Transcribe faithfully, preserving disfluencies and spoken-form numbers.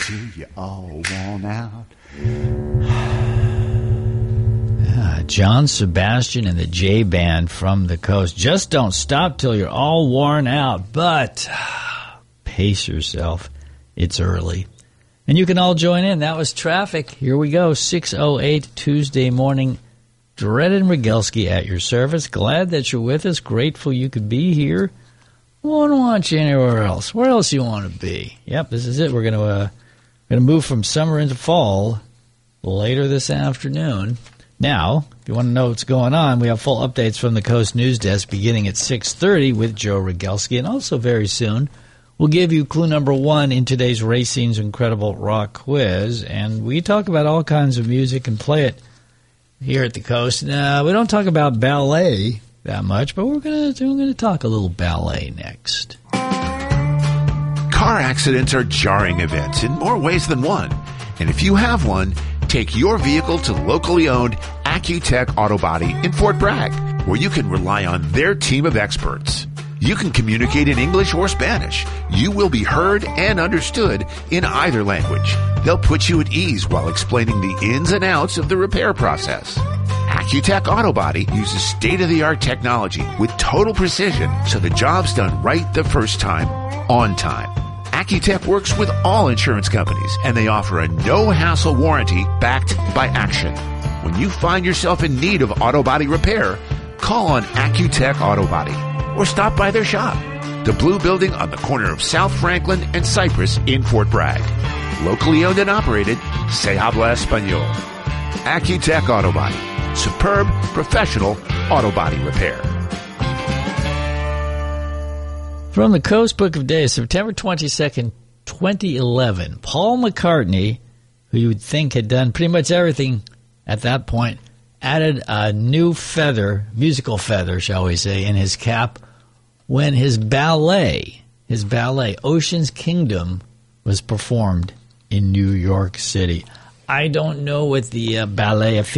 till you're all worn out. Uh, John Sebastian and the J Band from the coast. Just don't stop till you're all worn out, but pace yourself. It's early. And you can all join in. That was Traffic. Here we go. six oh eight Tuesday morning. Dred and Rogalski at your service. Glad that you're with us. Grateful you could be here. Won't want you anywhere else. Where else you want to be? Yep, this is it. We're going to uh, going to move from summer into fall later this afternoon. Now, if you want to know what's going on, we have full updates from the Coast News Desk beginning at six thirty with Joe Rogalski. And also very soon, we'll give you clue number one in today's Racing's Incredible Rock Quiz. And we talk about all kinds of music and play it here at the Coast. Now, we don't talk about ballet that much, but we're going to we're going to talk a little ballet next. Car accidents are jarring events in more ways than one. And if you have one, take your vehicle to locally owned Accutech Auto Body in Fort Bragg, where you can rely on their team of experts. You can communicate in English or Spanish. You will be heard and understood in either language. They'll put you at ease while explaining the ins and outs of the repair process. Accutech Auto Body uses state-of-the-art technology with total precision, so the job's done right the first time, on time. Accutech works with all insurance companies, and they offer a no-hassle warranty backed by action. When you find yourself in need of auto body repair, call on Accutech Auto Body or stop by their shop, the blue building on the corner of South Franklin and Cypress in Fort Bragg. Locally owned and operated, se habla español. Accutech Auto Body. Superb, professional auto body repair. From the Coast Book of Days, September twenty-second, twenty eleven, Paul McCartney, who you would think had done pretty much everything at that point, added a new feather, musical feather, shall we say, in his cap when his ballet, his ballet, Ocean's Kingdom, was performed in New York City. I don't know what the uh, ballet